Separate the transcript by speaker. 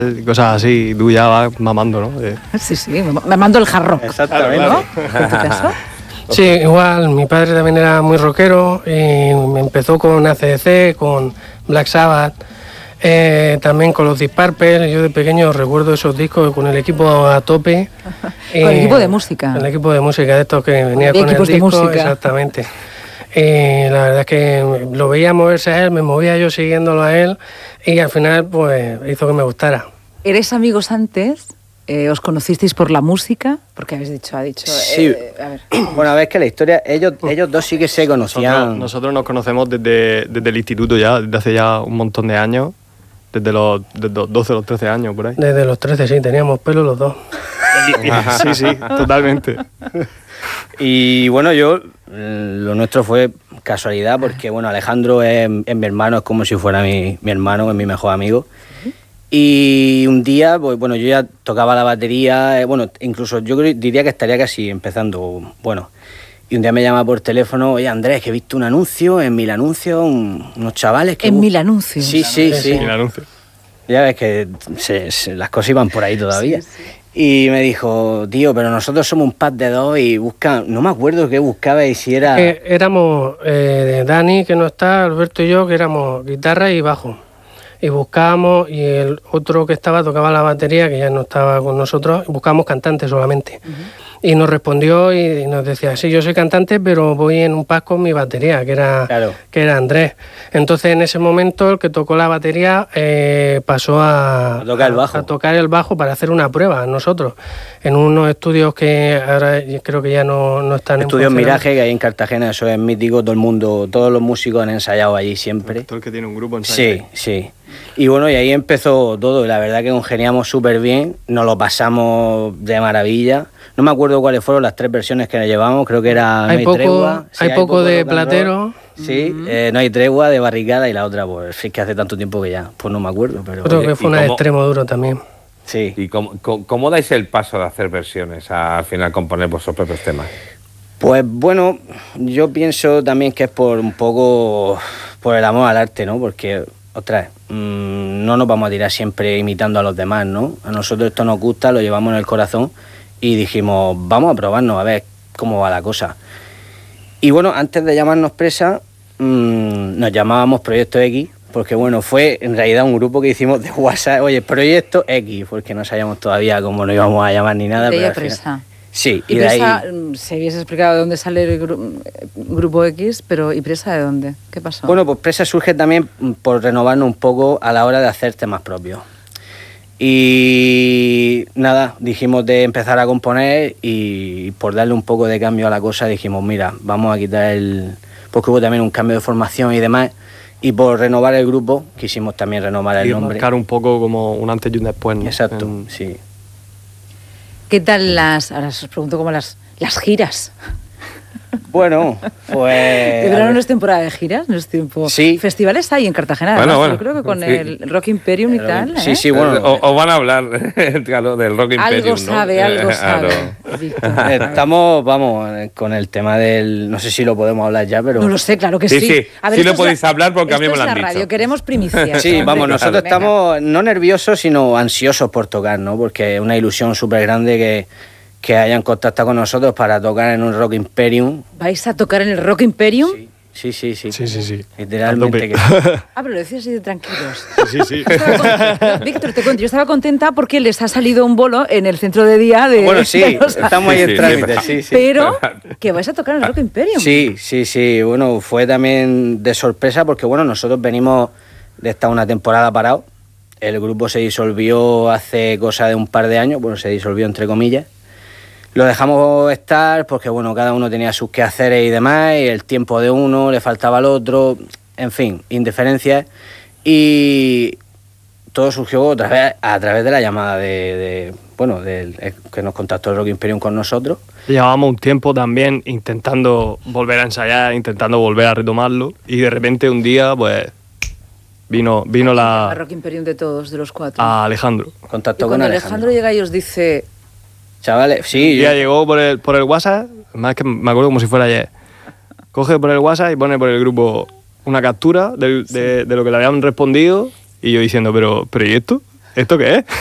Speaker 1: cosas así, tú ya vas mamando, ¿no?
Speaker 2: Sí, mamando el hard rock.
Speaker 3: Exactamente.
Speaker 2: ¿No? ¿En tu caso?
Speaker 4: Sí, igual, mi padre también era muy rockero y empezó con AC/DC, con Black Sabbath, también con los Deep Purple. Yo de pequeño recuerdo esos discos con el equipo a tope.
Speaker 2: Con el equipo de música.
Speaker 4: El equipo de música de estos que venía con el disco. De música. Exactamente. La verdad es que lo veía moverse a él, me movía yo siguiéndolo a él y al final pues hizo que me gustara.
Speaker 2: ¿Eres amigos antes? ¿Os conocisteis por la música? Porque ha dicho...
Speaker 3: Sí, a ver. Bueno, a ver, que la historia, ellos dos sí que se conocían.
Speaker 1: Nosotros nos conocemos desde el instituto ya, desde hace ya un montón de años, desde los 12 o los 13 años, por ahí.
Speaker 4: Desde los 13, sí, teníamos pelo los dos.
Speaker 1: Sí, totalmente.
Speaker 3: Y bueno, lo nuestro fue casualidad, porque bueno, Alejandro es mi hermano, es como si fuera mi hermano, es mi mejor amigo. Y un día, pues bueno, yo ya tocaba la batería, bueno, incluso yo diría que estaría casi empezando, bueno. Y un día me llama por teléfono, oye Andrés, que he visto un anuncio, en Mil Anuncios, unos chavales que...
Speaker 2: ¿En Mil Anuncios?
Speaker 3: Sí.
Speaker 1: Mil Anuncios.
Speaker 3: Ya ves que las cosas iban por ahí todavía. Sí. Y me dijo, tío, pero nosotros somos un pack de dos y busca, no me acuerdo qué buscaba y si era...
Speaker 4: éramos Dani, que no está, Alberto y yo, que éramos guitarra y bajo. Y buscábamos, y el otro que estaba tocaba la batería, que ya no estaba con nosotros, y buscábamos cantantes solamente. Y nos respondió y nos decía, sí, yo soy cantante, pero voy en un pack con mi batería, que era Andrés. Entonces, en ese momento, el que tocó la batería pasó a tocar el bajo para hacer una prueba nosotros, en unos estudios que ahora creo que ya no están en
Speaker 3: Estudios Miraje, que hay en Cartagena, eso es mítico, todos los músicos han ensayado allí siempre.
Speaker 1: Todo el que tiene un grupo ensaya.
Speaker 3: Sí. Y bueno, y ahí empezó todo, y la verdad que congeniamos súper bien, nos lo pasamos de maravilla. No me acuerdo cuáles fueron las 3 versiones que nos llevamos, creo que era
Speaker 4: Hay poco de Platero.
Speaker 3: Sí, No hay tregua, de Barricada, y la otra, pues es que hace tanto tiempo que ya, pues no me acuerdo. Pero
Speaker 4: creo que fue una de Extremo Duro también.
Speaker 3: Sí.
Speaker 5: ¿Y cómo dais el paso de hacer versiones al final componer vuestros propios temas?
Speaker 3: Pues bueno, yo pienso también que es un poco por el amor al arte, ¿no? Porque, otra vez, no nos vamos a tirar siempre imitando a los demás, ¿no? A nosotros esto nos gusta, lo llevamos en el corazón y dijimos, vamos a probarnos a ver cómo va la cosa. Y bueno, antes de llamarnos Presa, nos llamábamos Proyecto X, porque bueno, fue en realidad un grupo que hicimos de WhatsApp, oye, Proyecto X, porque no sabíamos todavía cómo nos íbamos a llamar ni nada.
Speaker 2: De
Speaker 3: pero
Speaker 2: Presa.
Speaker 3: Sí,
Speaker 2: y de Presa, ahí... se habías explicado de dónde sale el grupo X, pero ¿y Presa de dónde? ¿Qué pasó?
Speaker 3: Bueno, pues Presa surge también por renovarnos un poco a la hora de hacer temas propios. Y nada, dijimos de empezar a componer y por darle un poco de cambio a la cosa dijimos, mira, vamos a quitar porque hubo también un cambio de formación y demás, y por renovar el grupo quisimos también renovar el nombre.
Speaker 1: Marcar un poco como un antes y un después, ¿no?
Speaker 3: Exacto, sí.
Speaker 2: ¿Qué tal ahora os pregunto como las giras?
Speaker 3: Bueno, pues...
Speaker 2: ¿De verano no es temporada de giras? ¿No es tiempo?
Speaker 3: Sí.
Speaker 2: Festivales hay en Cartagena, además, bueno. Yo creo que con el Rock Imperium y tal, ¿eh?
Speaker 3: Sí, bueno.
Speaker 5: O van a hablar, claro, del Rock Imperium,
Speaker 2: algo sabe,
Speaker 5: ¿no?
Speaker 2: Algo sabe.
Speaker 3: Estamos, con el tema del... No sé si lo podemos hablar ya, pero...
Speaker 2: No lo sé, claro que sí.
Speaker 5: Sí,
Speaker 2: a ver,
Speaker 5: sí lo podéis hablar porque a mí me lo han dicho.
Speaker 2: Radio, queremos primicias.
Speaker 3: Sí, vamos, nosotros estamos no nerviosos, sino ansiosos por tocar, ¿no? Porque es una ilusión súper grande que hayan contactado con nosotros para tocar en un Rock Imperium.
Speaker 2: ¿Vais a tocar en el Rock Imperium?
Speaker 3: Sí.
Speaker 1: Literalmente.
Speaker 2: Pero lo decís así de tranquilos.
Speaker 1: Sí.
Speaker 2: Víctor, te cuento, yo estaba contenta porque les ha salido un bolo en el centro de día de...
Speaker 3: Bueno, sí, estamos ahí en trámite, sí.
Speaker 2: Pero que vais a tocar en el Rock Imperium.
Speaker 3: Sí, bueno, fue también de sorpresa porque, bueno, nosotros venimos de estar una temporada parados. El grupo se disolvió hace cosa de un par de años, bueno, se disolvió entre comillas. Lo dejamos estar porque, bueno, cada uno tenía sus quehaceres y demás, y el tiempo de uno le faltaba al otro, en fin, indiferencias. Y todo surgió otra vez a través de la llamada que nos contactó el Rock Imperium con nosotros.
Speaker 1: Llevábamos un tiempo también intentando volver a ensayar, intentando volver a retomarlo, y de repente un día, pues, vino la...
Speaker 2: Rock Imperium de todos, de los 4.
Speaker 1: A Alejandro.
Speaker 3: Contactó
Speaker 2: con
Speaker 3: Alejandro.
Speaker 2: Alejandro llega y os dice...
Speaker 3: Chavales, sí.
Speaker 1: Ya llegó por el WhatsApp, más que me acuerdo como si fuera ayer. Coge por el WhatsApp y pone por el grupo una captura de lo que le habían respondido, y yo diciendo, pero ¿y esto? ¿Esto qué es?